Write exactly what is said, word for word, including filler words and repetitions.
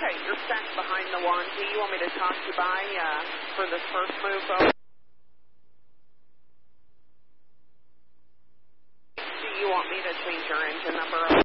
Okay, you're stacked behind the one. Do you want me to toss you by uh, for this first move over? Do you want me to change your engine number?